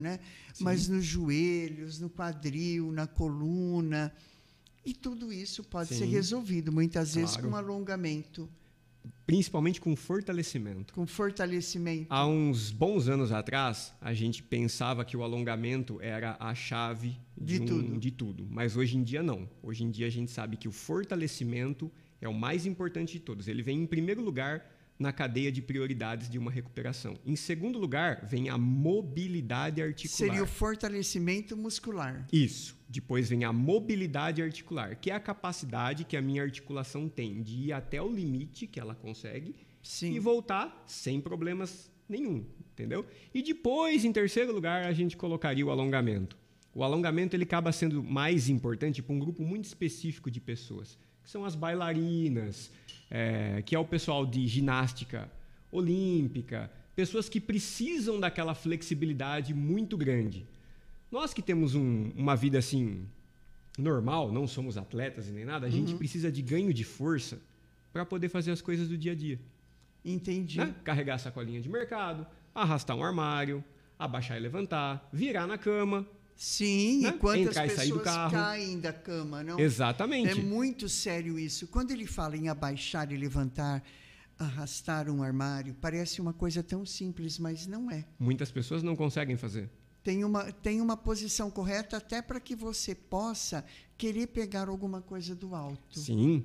né? Sim. Mas nos joelhos, no quadril, na coluna. E tudo isso pode ser resolvido, muitas vezes, com alongamento. Principalmente com fortalecimento. Com fortalecimento. Há uns bons anos atrás, a gente pensava que o alongamento era a chave de tudo. Mas hoje em dia, não. Hoje em dia, a gente sabe que o fortalecimento é o mais importante de todos. Ele vem em primeiro lugar na cadeia de prioridades de uma recuperação. Em segundo lugar, vem a mobilidade articular. Seria o fortalecimento muscular. Isso. Depois vem a mobilidade articular, que é a capacidade que a minha articulação tem de ir até o limite que ela consegue e voltar sem problemas nenhum, entendeu? E depois, em terceiro lugar, a gente colocaria o alongamento. O alongamento ele acaba sendo mais importante para um grupo muito específico de pessoas, que são as bailarinas, que é o pessoal de ginástica olímpica, pessoas que precisam daquela flexibilidade muito grande. Nós que temos uma vida assim normal, não somos atletas e nem nada, a gente precisa de ganho de força para poder fazer as coisas do dia a dia. Entendi. Né? Carregar a sacolinha de mercado, arrastar um armário, abaixar e levantar, virar na cama. Sim, né? E quantas entrar pessoas e sair do carro. caem da cama, não? Exatamente. É muito sério isso. Quando ele fala em abaixar e levantar, arrastar um armário, parece uma coisa tão simples, mas não é. Muitas pessoas não conseguem fazer. Tem uma posição correta até para que você possa querer pegar alguma coisa do alto. Sim,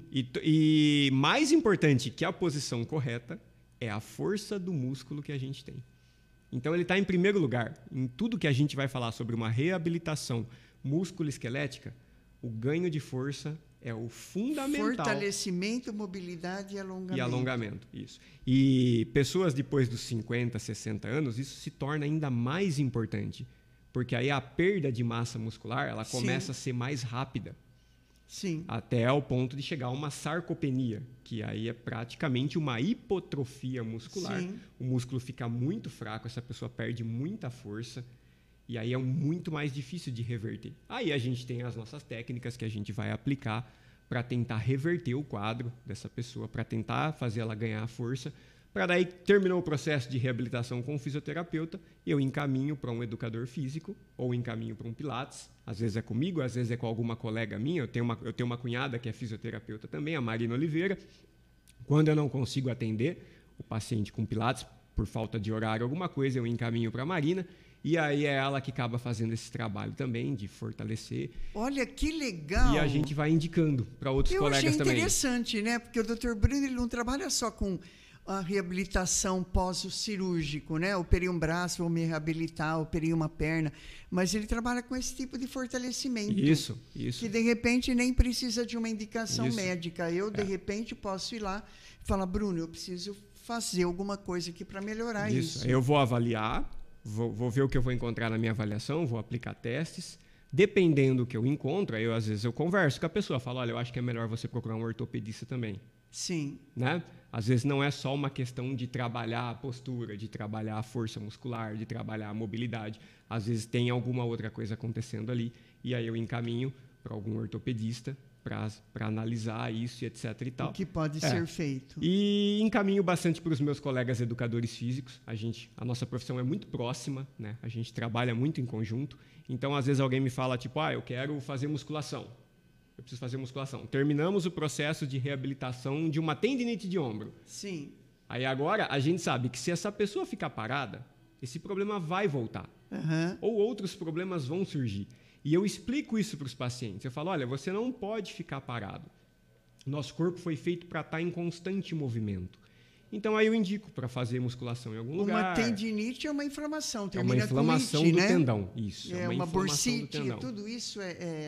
e mais importante que a posição correta é a força do músculo que a gente tem. Então, ele está em primeiro lugar. Em tudo que a gente vai falar sobre uma reabilitação músculo-esquelética, o ganho de força é o fundamental. Fortalecimento, mobilidade e alongamento. E alongamento, isso. E pessoas depois dos 50, 60 anos, isso se torna ainda mais importante. Porque aí a perda de massa muscular, ela começa a ser mais rápida. Sim. Até ao ponto de chegar a uma sarcopenia, que aí é praticamente uma hipotrofia muscular. Sim. O músculo fica muito fraco, essa pessoa perde muita força, e aí é muito mais difícil de reverter. Aí a gente tem as nossas técnicas que a gente vai aplicar para tentar reverter o quadro dessa pessoa, para tentar fazer ela ganhar força, para daí, terminou o processo de reabilitação com o fisioterapeuta, eu encaminho para um educador físico ou encaminho para um pilates. Às vezes é comigo, às vezes é com alguma colega minha. Eu tenho uma cunhada que é fisioterapeuta também, a Marina Oliveira. Quando eu não consigo atender o paciente com pilates, por falta de horário, alguma coisa, eu encaminho para a Marina. E aí é ela que acaba fazendo esse trabalho também, de fortalecer. Olha, que legal! E a gente vai indicando para outros colegas também. Eu achei interessante, né? Porque o Dr. Bruno ele não trabalha só com a reabilitação pós-cirúrgico, né? Operei um braço, vou me reabilitar, operei uma perna. Mas ele trabalha com esse tipo de fortalecimento. Isso. Que, de repente, nem precisa de uma indicação médica. Eu, de repente, posso ir lá e falar, Bruno, eu preciso fazer alguma coisa aqui para melhorar isso. Eu vou avaliar, vou ver o que eu vou encontrar na minha avaliação, vou aplicar testes. Dependendo do que eu encontro, aí às vezes eu converso com a pessoa, falo, olha, eu acho que é melhor você procurar um ortopedista também. Sim. Né? Às vezes não é só uma questão de trabalhar a postura, de trabalhar a força muscular, de trabalhar a mobilidade. Às vezes tem alguma outra coisa acontecendo ali e aí eu encaminho para algum ortopedista para analisar isso e etc. e tal. O que pode ser feito. E encaminho bastante para os meus colegas educadores físicos. A nossa profissão é muito próxima, né? A gente trabalha muito em conjunto. Então, às vezes alguém me fala, tipo, eu quero fazer musculação. Eu preciso fazer musculação. Terminamos o processo de reabilitação de uma tendinite de ombro. Sim. Aí agora a gente sabe que se essa pessoa ficar parada, esse problema vai voltar. Ou outros problemas vão surgir. E eu explico isso para os pacientes. Eu falo, olha, você não pode ficar parado. Nosso corpo foi feito para estar em constante movimento. Então aí eu indico para fazer musculação em algum lugar. Uma tendinite é uma inflamação. É uma inflamação do tendão. Isso. É uma bursite. Tudo isso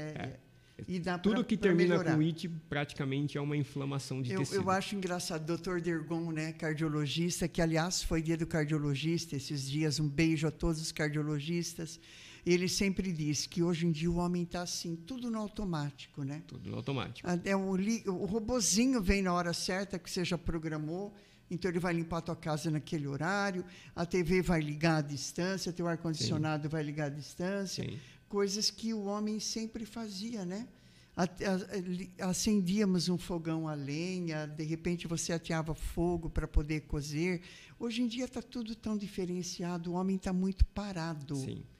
E dá tudo que termina com it praticamente é uma inflamação de tecido. Eu acho engraçado, Dr. Dergon, né, cardiologista, que aliás foi dia do cardiologista esses dias, um beijo a todos os cardiologistas. Ele sempre diz que hoje em dia o homem está assim, tudo no automático, né? Tudo no automático. O robozinho vem na hora certa que você já programou, então ele vai limpar a tua casa naquele horário, a TV vai ligar à distância, teu ar-condicionado vai ligar à distância. Sim. Coisas que o homem sempre fazia, né? Acendíamos um fogão a lenha, de repente você ateava fogo para poder cozer. Hoje em dia está tudo tão diferenciado, o homem está muito parado. Sim.